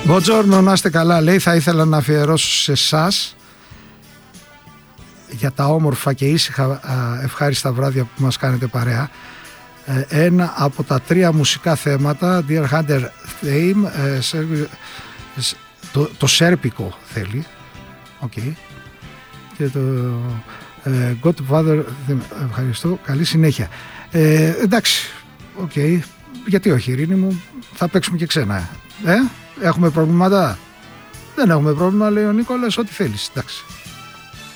Μποτζόρνο, να είστε καλά, λέει. Θα ήθελα να αφιερώσω σε εσάς για τα όμορφα και ήσυχα ευχάριστα βράδια που μας κάνετε παρέα. Ένα από τα 3 μουσικά θέματα, Dear Hunter Theme, το σέρπικο θέλει, okay. Και το Godfather, ευχαριστώ, καλή συνέχεια. Εντάξει, okay. Γιατί όχι, Ειρήνη μου, θα παίξουμε και ξένα. Έχουμε προβλήματα? Δεν έχουμε πρόβλημα, λέει ο Νίκολας, ό,τι θέλεις, εντάξει.